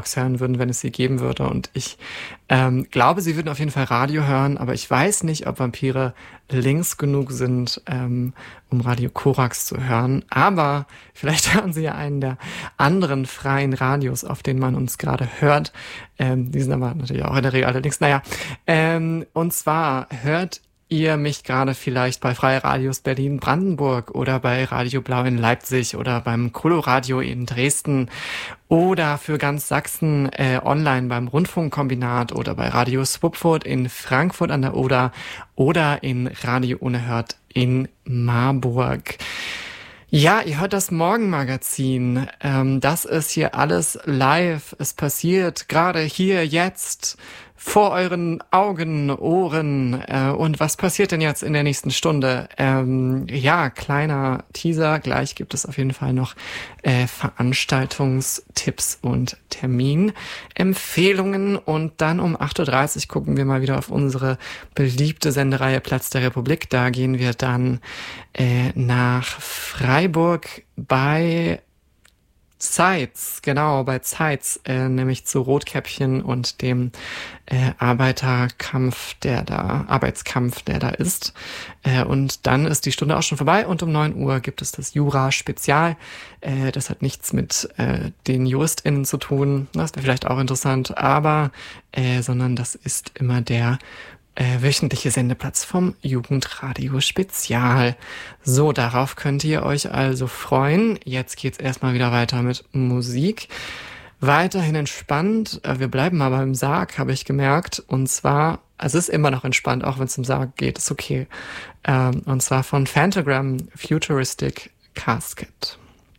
Talks hören würden, wenn es sie geben würde. Und ich glaube, sie würden auf jeden Fall Radio hören, aber ich weiß nicht, ob Vampire links genug sind, um Radio Korax zu hören. Aber vielleicht hören sie ja einen der anderen freien Radios, auf denen man uns gerade hört. Die sind aber natürlich auch in der Regel alle links. Naja, und zwar hört ihr mich gerade vielleicht bei Freie Radios Berlin-Brandenburg oder bei Radio Blau in Leipzig oder beim Coloradio in Dresden oder für ganz Sachsen online beim Rundfunkkombinat oder bei Radio Swupfurt in Frankfurt an der Oder oder in Radio Unerhört in Marburg. Ja, ihr hört das Morgenmagazin. Das ist hier alles live. Es passiert gerade hier, jetzt, vor euren Augen, Ohren. Und was passiert denn jetzt in der nächsten Stunde? Ja, kleiner Teaser. Gleich gibt es auf jeden Fall noch Veranstaltungstipps und Terminempfehlungen. Und dann um 8.30 Uhr gucken wir mal wieder auf unsere beliebte Sendereihe Platz der Republik. Da gehen wir dann nach Freiburg bei Zeitz, genau, bei Zeitz, nämlich zu Rotkäppchen und dem Arbeitskampf, der da ist. Und dann ist die Stunde auch schon vorbei und um 9 Uhr gibt es das Jura-Spezial. Das hat nichts mit den JuristInnen zu tun, das wäre vielleicht auch interessant, aber sondern das ist immer der wöchentliche Sendeplatz vom Jugendradio Spezial. So, darauf könnt ihr euch also freuen. Jetzt geht's erstmal wieder weiter mit Musik. Weiterhin entspannt. Wir bleiben aber im Sarg, habe ich gemerkt. Und zwar, also es ist immer noch entspannt, auch wenn es im Sarg geht, ist okay. Und zwar von Phantogram Futuristic Casket.